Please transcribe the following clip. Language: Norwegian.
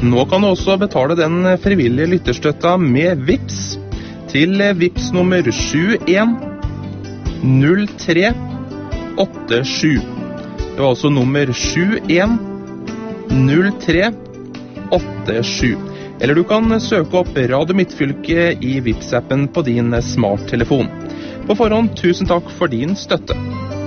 Nå kan du også betale den frivillige lytterstøtta med Vips til Vips nummer 710387. Det var altså nummer 710387. Eller du kan søke opp Radio Midtfylke i Vips-appen på din smarttelefon. På forhånd, tusen takk for din støtte.